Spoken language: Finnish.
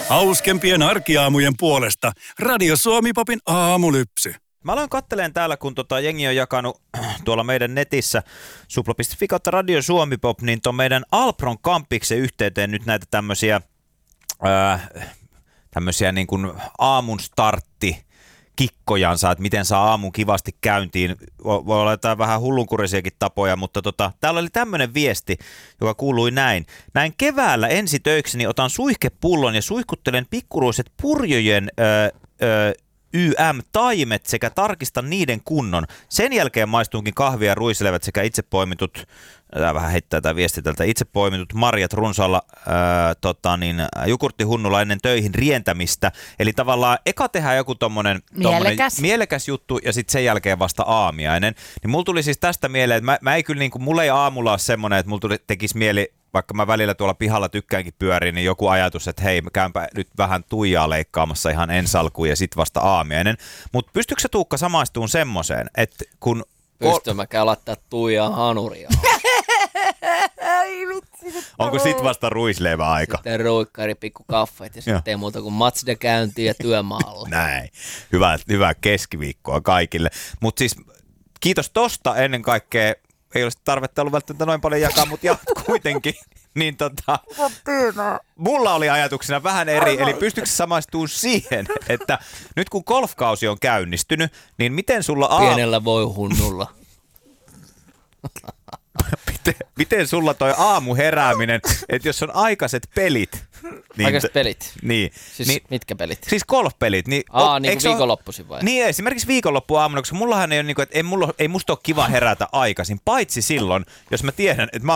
Hauskempien arkiaamujen puolesta Radio Suomi-popin aamulypsy. Mä aloin katteleen täällä, kun jengi on jakanut tuolla meidän netissä supla.fi kautta Radio Suomi-pop, niin ton meidän Alpron Campiksen yhteyteen nyt näitä tämmöisiä niin kuin aamun startti kikkojansa, että miten saa aamun kivasti käyntiin. Voi olla jotain vähän hullunkurisiakin tapoja, mutta täällä oli tämmöinen viesti, joka kuului näin. Näin keväällä ensi töikseni otan suihkepullon ja suihkuttelen pikkuruiset purjojen YM-taimet sekä tarkistan niiden kunnon. Sen jälkeen maistuunkin kahvia, ruislevät sekä itse poimitut, vähän heittää tämä viesti tältä, itse poimitut marjat runsaalla jogurttihunnulla ennen töihin rientämistä. Eli tavallaan eka tehdään joku tommonen mielekäs juttu ja sitten sen jälkeen vasta aamiainen. Niin mulla tuli siis tästä mieleen, että mä ei kyllä niinku, mulla ei aamulla ole semmoinen, että mulla tekisi mieli, vaikka mä välillä tuolla pihalla tykkäänkin pyöriä, niin joku ajatus, että hei, mä käynpä nyt vähän tuijaa leikkaamassa ihan ensi alkuun ja sit vasta aamiainen. Mutta pystyykö sä Tuukka samaistuun semmoseen, että kun... Pystyn mä käyn laittaa tuijaa hanuria. Onko sit vasta ruisleivä aika? Sitten ruikkari, pikku kaffeet ja sitten ei muuta kuin Matsde käyntiin ja työmaalle. Näin. Hyvää keskiviikkoa kaikille. Mutta siis kiitos tosta ennen kaikkea. Ei olisi tarvetta ollut välttämättä noin paljon jakaa, mutta kuitenkin. Niin mulla oli ajatuksena vähän eri, eli pystyykö samaistumaan siihen, että nyt kun golfkausi on käynnistynyt, niin miten sulla... Pienellä voihunnulla. Miten sulla toi aamuherääminen, että jos on aikaiset pelit... Niin, aikaiset pelit? Niin. Siis mitkä pelit? Siis golfpelit. Niin, niin kuin viikonloppuisin vai? Niin, esimerkiksi viikonloppuaamuna, koska mullahan ei ole, niin kuin, että ei musta ole kiva herätä aikaisin, paitsi silloin, jos mä tiedän, että mä